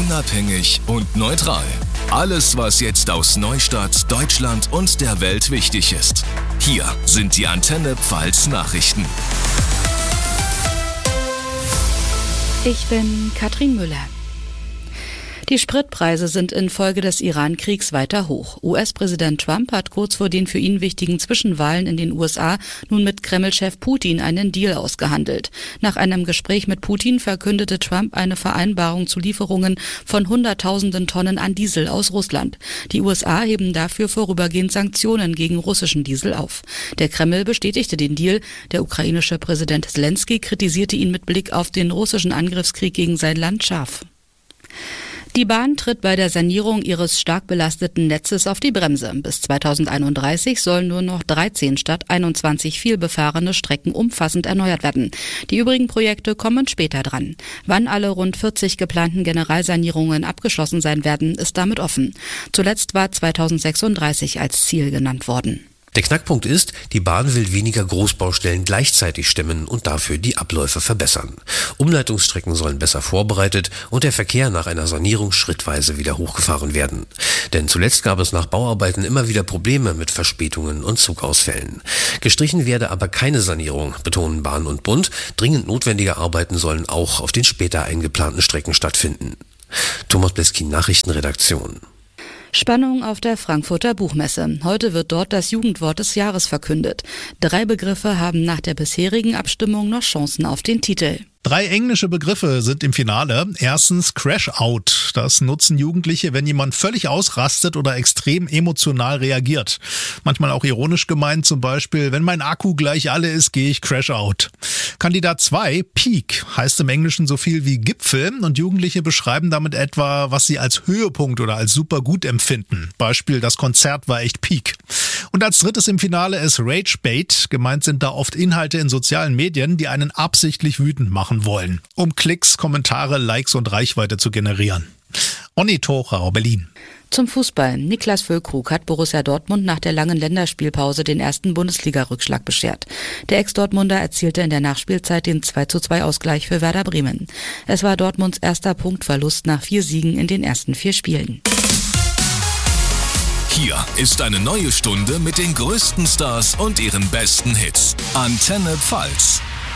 Unabhängig und neutral. Alles, was jetzt aus Neustadt, Deutschland und der Welt wichtig ist. Hier sind die Antenne Pfalz Nachrichten. Ich bin Katrin Müller. Die Spritpreise sind infolge des Iran-Kriegs weiter hoch. US-Präsident Trump hat kurz vor den für ihn wichtigen Zwischenwahlen in den USA nun mit Kreml-Chef Putin einen Deal ausgehandelt. Nach einem Gespräch mit Putin verkündete Trump eine Vereinbarung zu Lieferungen von Hunderttausenden Tonnen an Diesel aus Russland. Die USA heben dafür vorübergehend Sanktionen gegen russischen Diesel auf. Der Kreml bestätigte den Deal. Der ukrainische Präsident Zelensky kritisierte ihn mit Blick auf den russischen Angriffskrieg gegen sein Land scharf. Die Bahn tritt bei der Sanierung ihres stark belasteten Netzes auf die Bremse. Bis 2031 sollen nur noch 13 statt 21 vielbefahrene Strecken umfassend erneuert werden. Die übrigen Projekte kommen später dran. Wann alle rund 40 geplanten Generalsanierungen abgeschlossen sein werden, ist damit offen. Zuletzt war 2036 als Ziel genannt worden. Der Knackpunkt ist, die Bahn will weniger Großbaustellen gleichzeitig stemmen und dafür die Abläufe verbessern. Umleitungsstrecken sollen besser vorbereitet und der Verkehr nach einer Sanierung schrittweise wieder hochgefahren werden. Denn zuletzt gab es nach Bauarbeiten immer wieder Probleme mit Verspätungen und Zugausfällen. Gestrichen werde aber keine Sanierung, betonen Bahn und Bund. Dringend notwendige Arbeiten sollen auch auf den später eingeplanten Strecken stattfinden. Thomas Bleskin, Nachrichtenredaktion. Spannung auf der Frankfurter Buchmesse. Heute wird dort das Jugendwort des Jahres verkündet. 3 Begriffe haben nach der bisherigen Abstimmung noch Chancen auf den Titel. 3 englische Begriffe sind im Finale. Erstens Crash-Out. Das nutzen Jugendliche, wenn jemand völlig ausrastet oder extrem emotional reagiert. Manchmal auch ironisch gemeint, zum Beispiel, wenn mein Akku gleich alle ist, gehe ich Crash-Out. Kandidat 2, Peak, heißt im Englischen so viel wie Gipfel und Jugendliche beschreiben damit etwa, was sie als Höhepunkt oder als super gut empfinden. Beispiel, das Konzert war echt Peak. Und als drittes im Finale ist Rage-Bait. Gemeint sind da oft Inhalte in sozialen Medien, die einen absichtlich wütend machen wollen, um Klicks, Kommentare, Likes und Reichweite zu generieren. Onni Thorau, Berlin. Zum Fußball. Niklas Füllkrug hat Borussia Dortmund nach der langen Länderspielpause den ersten Bundesliga-Rückschlag beschert. Der Ex-Dortmunder erzielte in der Nachspielzeit den 2:2-Ausgleich für Werder Bremen. Es war Dortmunds erster Punktverlust nach 4 Siegen in den ersten 4 Spielen. Hier ist eine neue Stunde mit den größten Stars und ihren besten Hits. Antenne Pfalz.